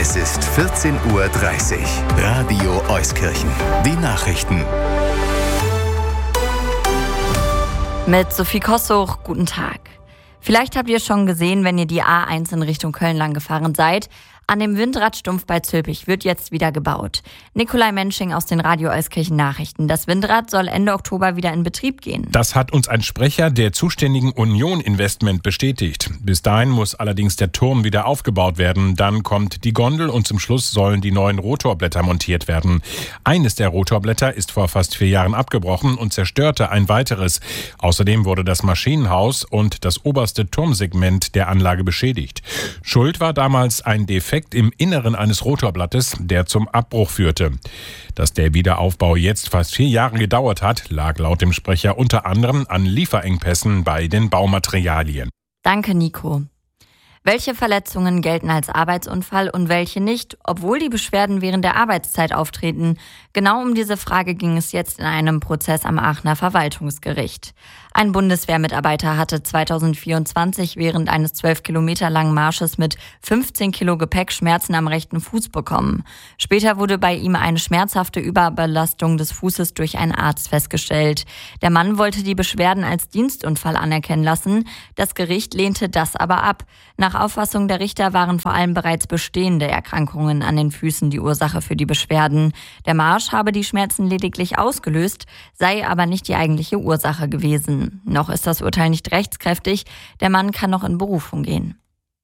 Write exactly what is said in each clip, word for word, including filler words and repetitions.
Es ist vierzehn Uhr dreißig. Radio Euskirchen. Die Nachrichten. Mit Sophie Kossuch, guten Tag. Vielleicht habt ihr schon gesehen, wenn ihr die A eins in Richtung Köln lang gefahren seid. An dem Windradstumpf bei Zülpich wird jetzt wieder gebaut. Nikolai Mensching aus den Radio Euskirchen Nachrichten. Das Windrad soll Ende Oktober wieder in Betrieb gehen. Das hat uns ein Sprecher der zuständigen Union Investment bestätigt. Bis dahin muss allerdings der Turm wieder aufgebaut werden. Dann kommt die Gondel und zum Schluss sollen die neuen Rotorblätter montiert werden. Eines der Rotorblätter ist vor fast vier Jahren abgebrochen und zerstörte ein weiteres. Außerdem wurde das Maschinenhaus und das oberste Turmsegment der Anlage beschädigt. Schuld war damals ein Defekt im Inneren eines Rotorblattes, der zum Abbruch führte. Dass der Wiederaufbau jetzt fast vier Jahre gedauert hat, lag laut dem Sprecher unter anderem an Lieferengpässen bei den Baumaterialien. Danke, Nico. Welche Verletzungen gelten als Arbeitsunfall und welche nicht, obwohl die Beschwerden während der Arbeitszeit auftreten? Genau um diese Frage ging es jetzt in einem Prozess am Aachener Verwaltungsgericht. Ein Bundeswehrmitarbeiter hatte zweitausendvierundzwanzig während eines zwölf Kilometer langen Marsches mit fünfzehn Kilo Gepäck Schmerzen am rechten Fuß bekommen. Später wurde bei ihm eine schmerzhafte Überbelastung des Fußes durch einen Arzt festgestellt. Der Mann wollte die Beschwerden als Dienstunfall anerkennen lassen. Das Gericht lehnte das aber ab. Nach Auffassung der Richter waren vor allem bereits bestehende Erkrankungen an den Füßen die Ursache für die Beschwerden. Der Marsch habe die Schmerzen lediglich ausgelöst, sei aber nicht die eigentliche Ursache gewesen. Noch ist das Urteil nicht rechtskräftig, der Mann kann noch in Berufung gehen.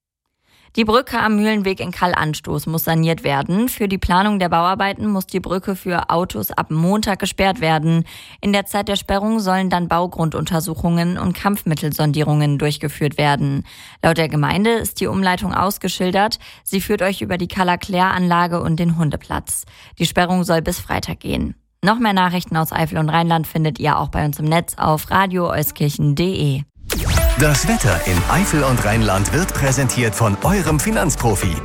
Die Brücke am Mühlenweg in Callanstoß muss saniert werden. Für die Planung der Bauarbeiten muss die Brücke für Autos ab Montag gesperrt werden. In der Zeit der Sperrung sollen dann Baugrunduntersuchungen und Kampfmittelsondierungen durchgeführt werden. Laut der Gemeinde ist die Umleitung ausgeschildert. Sie führt euch über die Cala-Claire-Anlage und den Hundeplatz. Die Sperrung soll bis Freitag gehen. Noch mehr Nachrichten aus Eifel und Rheinland findet ihr auch bei uns im Netz auf radio euskirchen punkt de. Das Wetter in Eifel und Rheinland wird präsentiert von eurem Finanzprofi.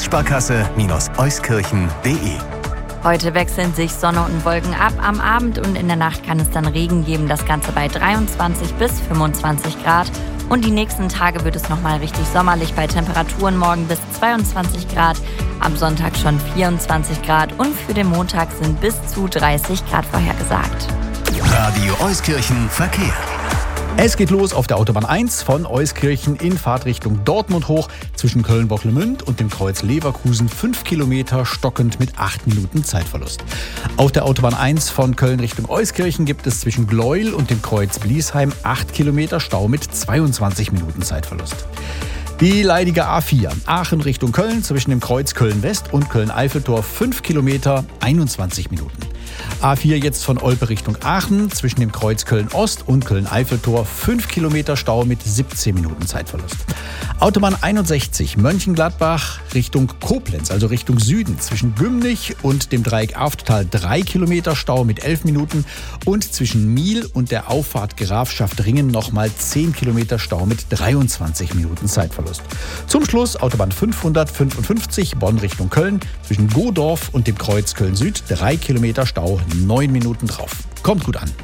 Kreissparkasse-euskirchen punkt de. Heute wechseln sich Sonne und Wolken ab. Am Abend und in der Nacht kann es dann Regen geben. Das Ganze bei dreiundzwanzig bis fünfundzwanzig Grad. Und die nächsten Tage wird es nochmal richtig sommerlich bei Temperaturen morgen bis zweiundzwanzig Grad. Am Sonntag schon vierundzwanzig Grad und für den Montag sind bis zu dreißig Grad vorhergesagt. Radio Euskirchen Verkehr. Es geht los auf der Autobahn eins von Euskirchen in Fahrtrichtung Dortmund hoch. Zwischen Köln-Bochlemünd und dem Kreuz Leverkusen fünf Kilometer stockend mit acht Minuten Zeitverlust. Auf der Autobahn eins von Köln Richtung Euskirchen gibt es zwischen Gleuel und dem Kreuz Bliesheim acht Kilometer Stau mit zweiundzwanzig Minuten Zeitverlust. Die leidige A vier, Aachen Richtung Köln, zwischen dem Kreuz Köln-West und Köln-Eiffeltor fünf Kilometer, einundzwanzig Minuten. A vier jetzt von Olpe Richtung Aachen, zwischen dem Kreuz Köln-Ost und Köln-Eiffeltor fünf Kilometer Stau mit siebzehn Minuten Zeitverlust. Autobahn einundsechzig, Mönchengladbach Richtung Koblenz, also Richtung Süden, zwischen Gümnich und dem Dreieck Aftal drei Kilometer Stau mit elf Minuten und zwischen Miel und der Auffahrt Grafschaft Ringen nochmal zehn Kilometer Stau mit dreiundzwanzig Minuten Zeitverlust. Zum Schluss Autobahn fünfhundertfünfundfünfzig, Bonn Richtung Köln, zwischen Godorf und dem Kreuz Köln-Süd drei Kilometer Stau, neun Minuten drauf. Kommt gut an.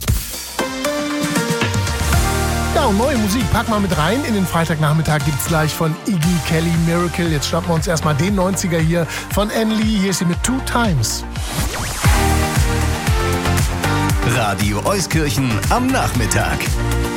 Ja, und neue Musik packen wir mit rein. In den Freitagnachmittag gibt's gleich von Iggy Kelly Miracle. Jetzt schnappen wir uns erstmal den neunziger hier von Anne Lee. Hier ist sie mit Two Times. Radio Euskirchen am Nachmittag.